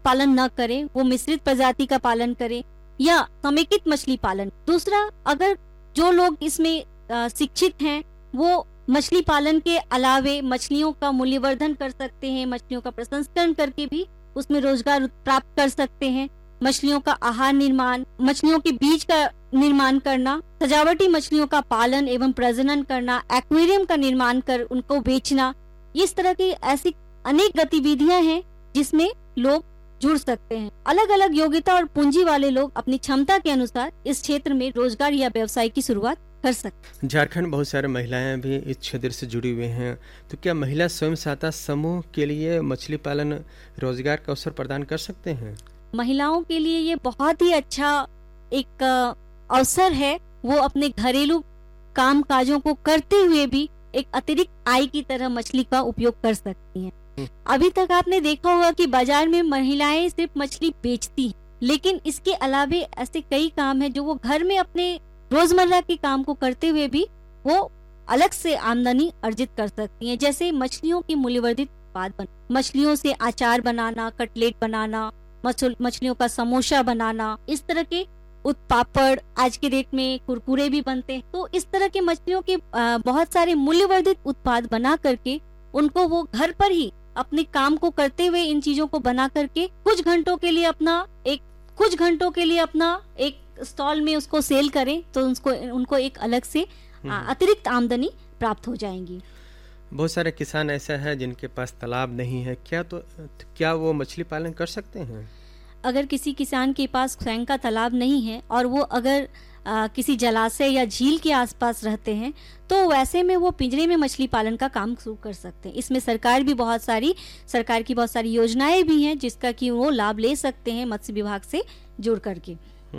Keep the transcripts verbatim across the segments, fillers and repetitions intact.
पालन न करें, वो मिश्रित प्रजाति का पालन करें या समेकित मछली पालन। दूसरा, अगर जो लोग इसमें आ, शिक्षित हैं वो मछली पालन के अलावे मछलियों का मूल्यवर्धन कर सकते हैं, मछलियों का प्रसंस्करण करके भी उसमें रोजगार प्राप्त कर सकते हैं। मछलियों का आहार निर्माण, मछलियों के बीज का निर्माण करना, सजावटी मछलियों का पालन एवं प्रजनन करना, एक्वेरियम का निर्माण कर उनको बेचना, इस तरह की ऐसी अनेक गतिविधियां हैं जिसमें लोग जुड़ सकते हैं। अलग अलग योग्यता और पूंजी वाले लोग अपनी क्षमता के अनुसार इस क्षेत्र में रोजगार या व्यवसाय की शुरुआत कर सकते। झारखंड बहुत सारे महिलाएं भी इस क्षेत्र से जुड़ी हुई हैं, तो क्या महिला स्वयं सहायता समूह के लिए मछली पालन रोजगार का अवसर प्रदान कर सकते हैं? महिलाओं के लिए ये बहुत ही अच्छा एक अवसर है, वो अपने घरेलू काम काजों को करते हुए भी एक अतिरिक्त आय की तरह मछली का उपयोग कर सकती हैं। अभी तक आपने देखा होगा कि बाजार में महिलाएं सिर्फ मछली बेचती हैं, लेकिन इसके अलावे ऐसे कई काम हैं जो वो घर में अपने रोजमर्रा के काम को करते हुए भी वो अलग से आमदनी अर्जित कर सकती हैं। जैसे मछलियों की मूल्यवर्धित उत्पाद बन, मछलियों से अचार बनाना, कटलेट बनाना, मछलियों का समोसा बनाना, इस तरह के पापड़, आज के डेट में कुरकुरे भी बनते हैं। तो इस तरह के मछलियों के बहुत सारे मूल्यवर्धित उत्पाद बना करके उनको वो घर पर ही अपने काम को करते हुए इन चीजों को बना करके कुछ घंटों के लिए अपना एक कुछ घंटों के लिए अपना एक स्टॉल में उसको सेल करें तो उनको उनको एक अलग से अतिरिक्त आमदनी प्राप्त हो जाएंगी। बहुत सारे किसान ऐसा है जिनके पास तालाब नहीं है, क्या तो क्या वो मछली पालन कर सकते हैं? अगर किसी किसान के पास स्वयं का तालाब नहीं है और वो अगर आ, किसी जलाशय या झील के आसपास रहते हैं तो वैसे में वो पिंजरे में मछली पालन का काम शुरू कर सकते हैं। इसमें सरकार भी बहुत सारी सरकार की बहुत सारी योजनाएं भी हैं जिसका कि वो लाभ ले सकते हैं मत्स्य विभाग से जुड़ करके।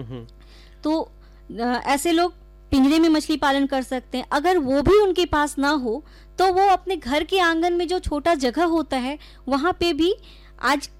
तो आ, ऐसे लोग पिंजरे में मछली पालन कर सकते हैं। अगर वो भी उनके पास ना हो तो वो अपने घर के आंगन में जो छोटा जगह होता है वहां पे भी आज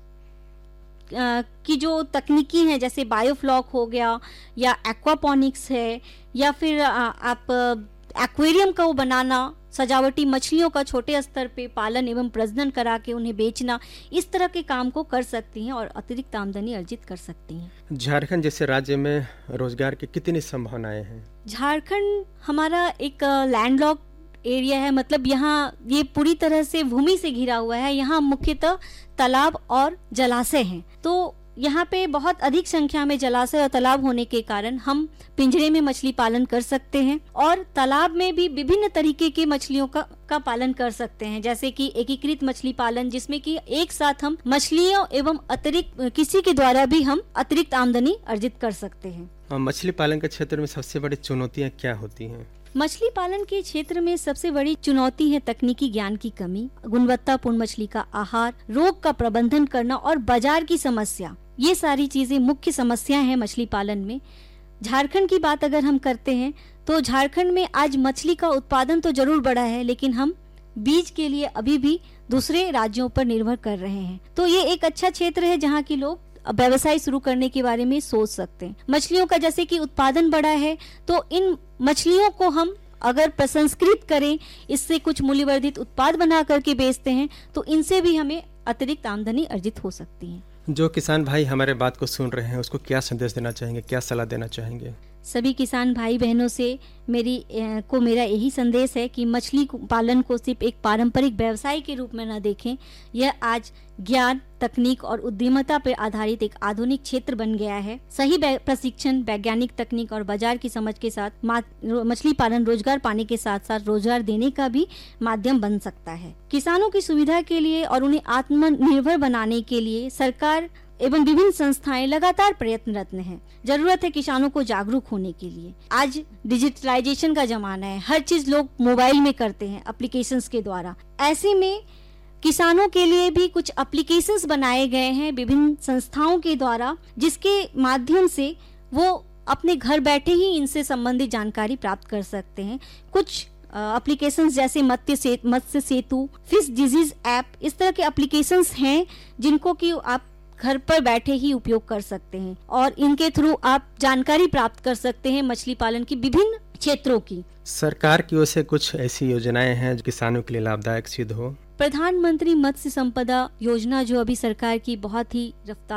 आ, की जो तकनीकी है, जैसे बायोफ्लॉक हो गया या एक्वापॉनिक्स है या फिर आ, आप एक्वेरियम का वो बनाना, सजावटी मछलियों का छोटे स्तर पे पालन एवं प्रजनन करा के उन्हें बेचना, इस तरह के काम को कर सकती हैं और अतिरिक्त आमदनी अर्जित कर सकती हैं। झारखंड जैसे राज्य में रोजगार की कितनी संभावनाएं हैं? झारखंड हमारा एक लैंडलॉक एरिया है, मतलब यहाँ ये पूरी तरह से भूमि से घिरा हुआ है। यहाँ मुख्यतः तालाब और जलाशय हैं, तो यहाँ पे बहुत अधिक संख्या में जलाशय और तालाब होने के कारण हम पिंजरे में मछली पालन कर सकते हैं और तालाब में भी विभिन्न तरीके के मछलियों का का पालन कर सकते हैं, जैसे कि एकीकृत मछली पालन, जिसमें कि एक साथ हम मछलियों एवं अतिरिक्त किसी के द्वारा भी हम अतिरिक्त आमदनी अर्जित कर सकते हैं। मछली पालन के क्षेत्र में सबसे बड़ी चुनौतियाँ क्या होती हैं? मछली पालन के क्षेत्र में सबसे बड़ी चुनौती है तकनीकी ज्ञान की कमी, गुणवत्तापूर्ण मछली का आहार, रोग का प्रबंधन करना और बाजार की समस्या। ये सारी चीजें मुख्य समस्या हैं मछली पालन में। झारखंड की बात अगर हम करते हैं तो झारखंड में आज मछली का उत्पादन तो जरूर बढ़ा है, लेकिन हम बीज के लिए अभी भी दूसरे राज्यों पर निर्भर कर रहे हैं। तो ये एक अच्छा क्षेत्र है जहाँ की लोग व्यवसाय शुरू करने के बारे में सोच सकते हैं। मछलियों का जैसे कि उत्पादन बढ़ा है तो इन मछलियों को हम अगर प्रसंस्कृत करें, इससे कुछ मूल्यवर्धित उत्पाद बना करके बेचते हैं तो इनसे भी हमें अतिरिक्त आमदनी अर्जित हो सकती है। जो किसान भाई हमारे बात को सुन रहे हैं उसको क्या संदेश देना चाहेंगे, क्या सलाह देना चाहेंगे? सभी किसान भाई बहनों से मेरी ए, को मेरा यही संदेश है कि मछली पालन को सिर्फ एक पारंपरिक व्यवसाय के रूप में न देखें। यह आज ज्ञान, तकनीक और उद्यमिता पर आधारित एक आधुनिक क्षेत्र बन गया है। सही प्रशिक्षण, वैज्ञानिक तकनीक और बाजार की समझ के साथ मछली पालन रोजगार पाने के साथ साथ रोजगार देने का भी माध्यम बन सकता है। किसानों की सुविधा के लिए और उन्हें आत्मनिर्भर बनाने के लिए सरकार एवं विभिन्न संस्थाएं लगातार प्रयत्नरत हैं। जरूरत है किसानों को जागरूक होने के लिए। आज डिजिटलाइजेशन का जमाना है, हर चीज लोग मोबाइल में करते हैं एप्लीकेशंस के द्वारा। ऐसे में किसानों के लिए भी कुछ एप्लीकेशंस बनाए गए हैं विभिन्न संस्थाओं के द्वारा, जिसके माध्यम से वो अपने घर बैठे ही इनसे संबंधित जानकारी प्राप्त कर सकते हैं। कुछ एप्लीकेशंस जैसे मत्स्य से, मत्स्य सेतु, फिश डिजीज ऐप, इस तरह के एप्लीकेशंस हैं जिनको कि आप घर पर बैठे ही उपयोग कर सकते हैं और इनके थ्रू आप जानकारी प्राप्त कर सकते हैं मछली पालन की विभिन्न क्षेत्रों की। सरकार की ओर से कुछ ऐसी योजनाएं हैं जो किसानों के लिए लाभदायक सिद्ध हो? प्रधानमंत्री मत्स्य संपदा योजना जो अभी सरकार की बहुत ही रफ्तार